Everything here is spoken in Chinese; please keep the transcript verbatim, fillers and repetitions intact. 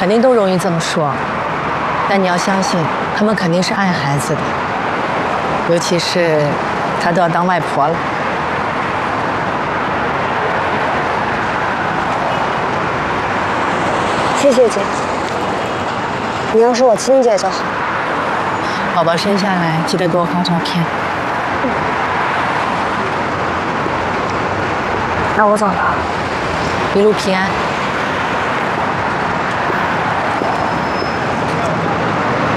肯定都容易这么说，但你要相信，他们肯定是爱孩子的，尤其是她都要当外婆了。 谢谢姐，你要是我亲姐就好。 宝宝生下来记得给我发照片。 嗯。那我走了， 一路平安。